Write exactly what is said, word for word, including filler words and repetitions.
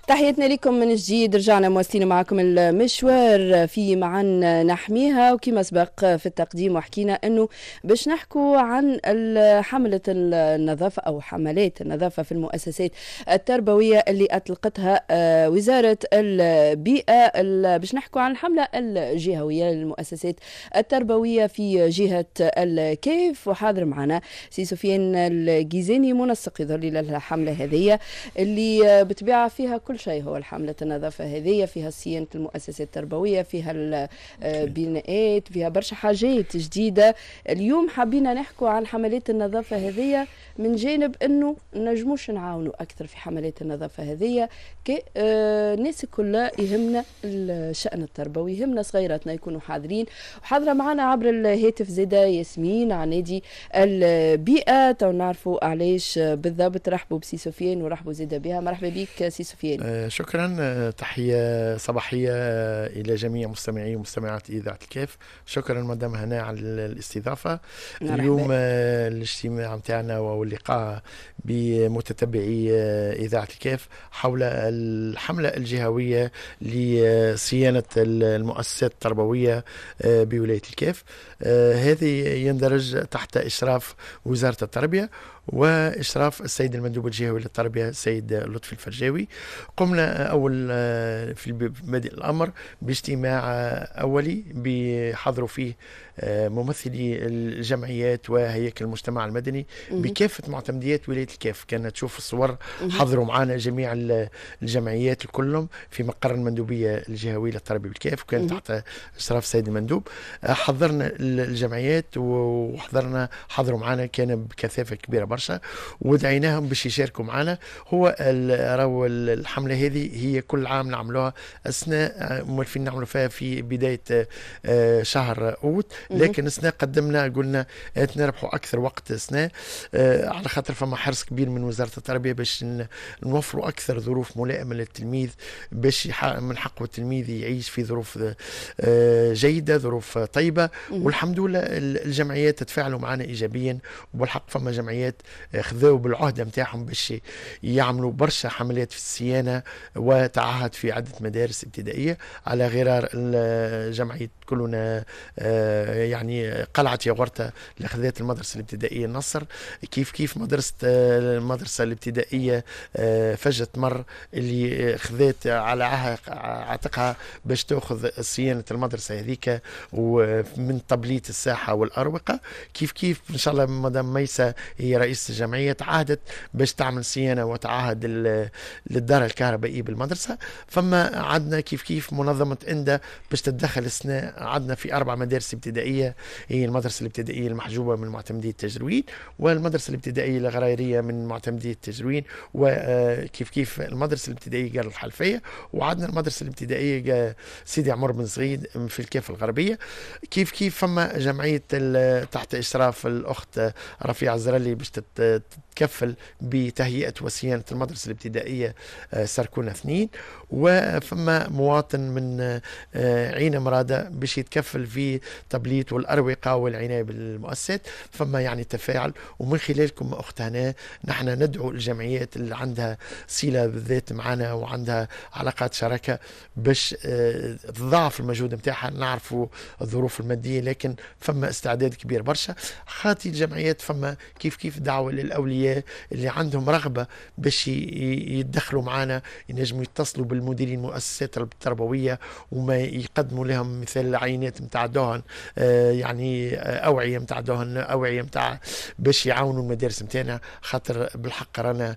تحياتنا لكم من جديد. رجعنا مواصلين معكم المشوار في معن نحميها، وكما سبق في التقديم وحكينا انه باش نحكوا عن حملة النظافة او حملات النظافة في المؤسسات التربوية اللي اطلقتها وزارة البيئة. باش نحكوا عن الحملة الجهوية للمؤسسات التربوية في جهة الكيف، وحاضر معنا سي سفيان الجيزاني منسق يظهر لي للحملة هذه اللي بتبيع فيها كل شيء. هو الحملة النظافة هذه فيها صيانة المؤسسات التربوية، فيها البناءات، فيها برشا حاجات جديدة. اليوم حابين نحكوا عن حملات النظافة هذه من جانب انه نجموش نعاونوا اكثر في حملات النظافة هذه كناس كلها. يهمنا الشأن التربوي، يهمنا صغيراتنا يكونوا حاضرين. وحاضرة معنا عبر الهاتف زيدا ياسمين عن نادي البيئة، تو نعرفوا علاش بالضبط. رحبوا بسي سفيان ورحبوا زيدا بها. مرحبا بك سي سفيان. آه شكرا. آه تحية صباحية إلى جميع مستمعي ومستمعات إذاعة الكيف. شكرا مدام هناء على الاستضافة. اليوم آه الاجتماع متاعنا واللقاء بمتتبعي آه إذاعة الكيف حول الحملة الجهوية لصيانة المؤسسات التربوية آه بولاية الكيف. آه هذه يندرج تحت إشراف وزارة التربية وإشراف السيد المندوب الجهوي للتربية السيد لطفي الفرجاوي. قمنا أول في بدء الأمر باجتماع أولي بحضروا فيه ممثلي الجمعيات وهياكل المجتمع المدني بكافة معتمديات ولاية الكيف. كانت تشوف الصور، حضروا معنا جميع الجمعيات كلهم في مقر المندوبية الجهوية للتربية بالكيف، وكان تحت إشراف السيد المندوب. حضرنا الجمعيات وحضرنا حضروا معنا، كان بكثافة كبيرة برشا، ودعيناهم باش يشاركوا معنا. هو راهو الحملة هذه هي كل عام نعملوها أثناء مولفين نعملوا فيها في بداية شهر أوت، لكن أثناء قدمنا قلنا نربحوا أكثر وقت أثناء، على خاطر فما حرص كبير من وزارة التربية باش نوفروا أكثر ظروف ملائمة للتلميذ، باش من حقه التلميذ يعيش في ظروف جيدة، ظروف طيبة. والحمد لله الجمعيات تتفاعلوا معنا إيجابيا، وبالحق فما جمعيات خذوا بالعهدة متاعهم باش يعملوا برشا حملات في الصيانة وتعهد في عدة مدارس ابتدائية، على غرار جمعية كلنا يعني قلعة ياغورتا اللي خذت المدرسة الابتدائية النصر، كيف كيف مدرسة المدرسة الابتدائية فجة مر اللي خذت على عاتقها باش تأخذ صيانة المدرسة هذيك ومن تبليط الساحة والأروقة. كيف كيف إن شاء الله مدام ميسة هي رئيس الجمعية تعهدت باش تعمل صيانة وتعهد للدار الكهربائية بالمدرسة. فما عندنا كيف كيف منظمة إندا باش تتدخل السنة. عندنا في أربع مدارس ابتدائية، هي المدرسة الابتدائية المحجوبة من معتمدية التجروين، والمدرسة الابتدائية الغرايرية من معتمدية التجروين، وكيف كيف المدرسة الابتدائية قال الحلفية، وعندنا المدرسة الابتدائية سيدي عمر بن زغيد في الكيف الغربية. كيف كيف فما جمعية تحت إشراف الأخت رفيعة الزرالي باش تتكفل بتهيئة وصيانة المدرسة الابتدائية سركونة اثنين، وفما مواطن من عين مرادة باش يتكفل في تبليط والأروقة والعناية بالمؤسسات. فما يعني تفاعل، ومن خلالكم أخت هنا نحن ندعو الجمعيات اللي عندها صلة بالذات معنا وعندها علاقات شراكة باش تضاعف المجهود متاعها. نعرفوا الظروف المادية، لكن فما استعداد كبير برشا. خاطي الجمعيات فما كيف كيف دعوة للأولياء اللي عندهم رغبة باش يتدخلوا معنا، ينجموا يتصلوا بالمديرين المؤسسات التربوية وما يقدموا لهم مثل عينات متاع دهن، آه يعني أوعية متاع دهن، أوعية متاع باش يعاونوا المدارس متاعنا. خاطر بالحق رانا